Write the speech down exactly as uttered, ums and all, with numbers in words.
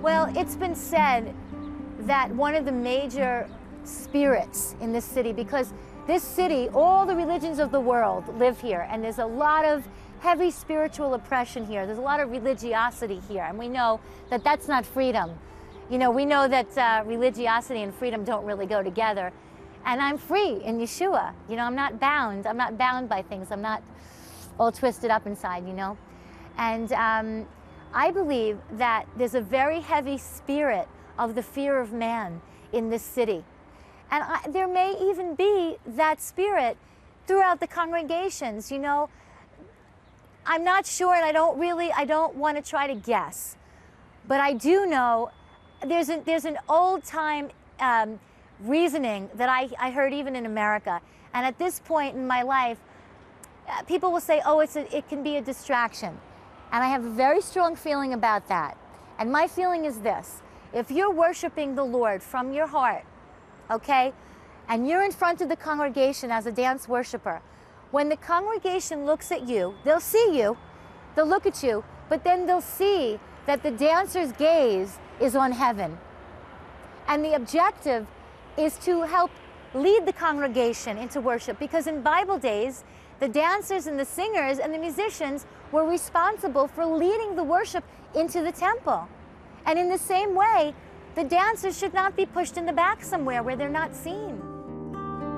Well, it's been said that one of the major spirits in this city, because this city, all the religions of the world live here, and there's a lot of heavy spiritual oppression here. There's a lot of religiosity here, and we know that that's not freedom. You know, we know that uh, religiosity and freedom don't really go together. And I'm free in Yeshua. You know, I'm not bound. I'm not bound by things. I'm not all twisted up inside, you know. And um, I believe that there's a very heavy spirit of the fear of man in this city. And I, there may even be that spirit throughout the congregations, you know. I'm not sure, and I don't really, I don't want to try to guess. But I do know there's, a, there's an old-time um, reasoning that I, I heard even in America. And at this point in my life, uh, people will say, oh, it's a, it can be a distraction. And I have a very strong feeling about that. And my feeling is this: if you're worshiping the Lord from your heart, okay, and you're in front of the congregation as a dance worshiper, when the congregation looks at you, they'll see you, they'll look at you, but then they'll see that the dancer's gaze is on heaven. And the objective is to help lead the congregation into worship, because in Bible days, the dancers and the singers and the musicians were responsible for leading the worship into the temple. And in the same way, the dancers should not be pushed in the back somewhere where they're not seen.